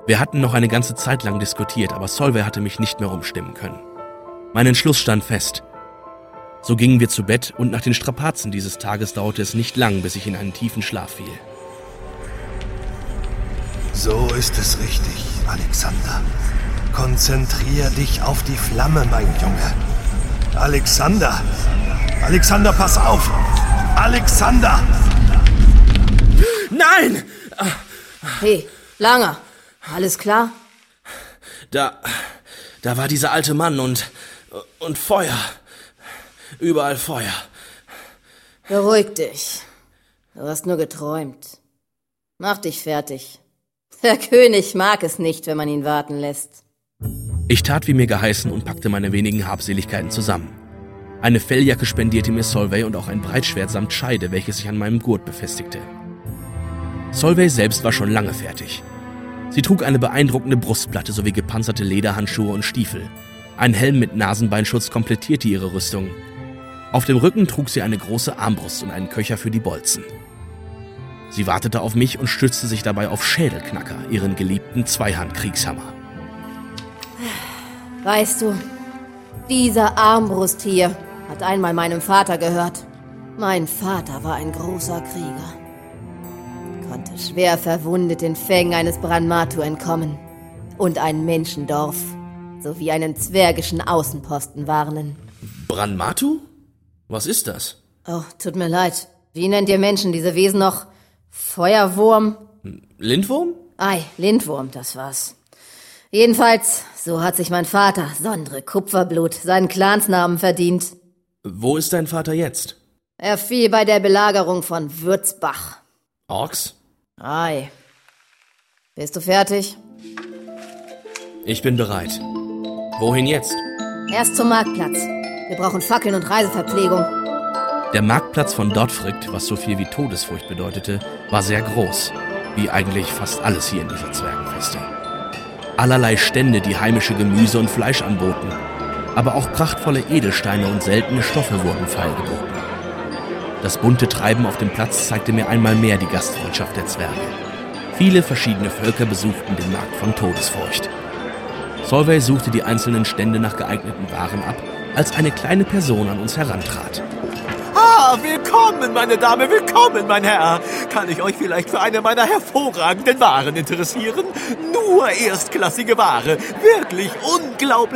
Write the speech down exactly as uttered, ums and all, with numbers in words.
Wir hatten noch eine ganze Zeit lang diskutiert, aber Solveig hatte mich nicht mehr umstimmen können. Mein Entschluss stand fest. So gingen wir zu Bett und nach den Strapazen dieses Tages dauerte es nicht lang, bis ich in einen tiefen Schlaf fiel. So ist es richtig, Alexander. Konzentrier dich auf die Flamme, mein Junge. Alexander! Alexander, pass auf! Alexander! Nein! Hey, Langer, alles klar? Da, da war dieser alte Mann und, und Feuer. Überall Feuer. Beruhig dich. Du hast nur geträumt. Mach dich fertig. Der König mag es nicht, wenn man ihn warten lässt. Ich tat, wie mir geheißen, und packte meine wenigen Habseligkeiten zusammen. Eine Felljacke spendierte mir Solveig und auch ein Breitschwert samt Scheide, welches sich an meinem Gurt befestigte. Solveig selbst war schon lange fertig. Sie trug eine beeindruckende Brustplatte sowie gepanzerte Lederhandschuhe und Stiefel. Ein Helm mit Nasenbeinschutz komplettierte ihre Rüstung. Auf dem Rücken trug sie eine große Armbrust und einen Köcher für die Bolzen. Sie wartete auf mich und stützte sich dabei auf Schädelknacker, ihren geliebten Zweihandkriegshammer. Weißt du, dieser Armbrust hier hat einmal meinem Vater gehört. Mein Vater war ein großer Krieger. Konnte schwer verwundet den Fängen eines Branmatu entkommen und ein Menschendorf sowie einen zwergischen Außenposten warnen. Branmatu? Was ist das? Oh, tut mir leid. Wie nennt ihr Menschen diese Wesen noch? Feuerwurm? Lindwurm? Ei, Lindwurm, das war's. Jedenfalls, so hat sich mein Vater, Sondre Kupferblut, seinen Clansnamen verdient. Wo ist dein Vater jetzt? Er fiel bei der Belagerung von Würzbach. Orks? Ei. Bist du fertig? Ich bin bereit. Wohin jetzt? Erst zum Marktplatz. Wir brauchen Fackeln und Reiseverpflegung. Der Marktplatz von Dordfrikt, was so viel wie Todesfurcht bedeutete, war sehr groß, wie eigentlich fast alles hier in dieser Zwergenfeste. Allerlei Stände, die heimische Gemüse und Fleisch anboten, aber auch prachtvolle Edelsteine und seltene Stoffe wurden feilgeboten. Das bunte Treiben auf dem Platz zeigte mir einmal mehr die Gastfreundschaft der Zwerge. Viele verschiedene Völker besuchten den Markt von Todesfurcht. Solveig suchte die einzelnen Stände nach geeigneten Waren ab, als eine kleine Person an uns herantrat. Ah, willkommen, meine Dame, willkommen, mein Herr. Kann ich euch vielleicht für eine meiner hervorragenden Waren interessieren? Nur erstklassige Ware, wirklich unglaublich.